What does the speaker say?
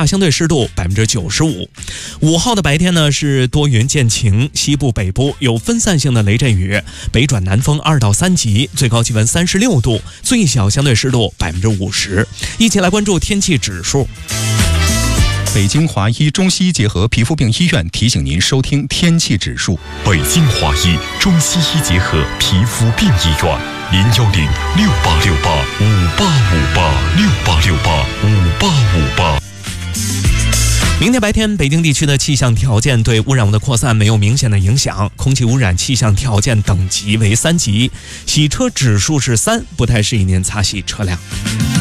大相对湿度95%。5号的白天呢是多云见晴，西部北部有分散性的雷阵雨，北转南风2到3级，最高气温36度，最小相对湿度50%。一起来关注天气指数。 北京华医中西医结合皮肤病医院提醒您收听天气指数。 北京华医中西医结合皮肤病医院，0106868585858685858。 明天白天，北京地区的气象条件对污染物的扩散没有明显的影响，空气污染气象条件等级为3级，洗车指数是3，不太适宜您擦洗车辆。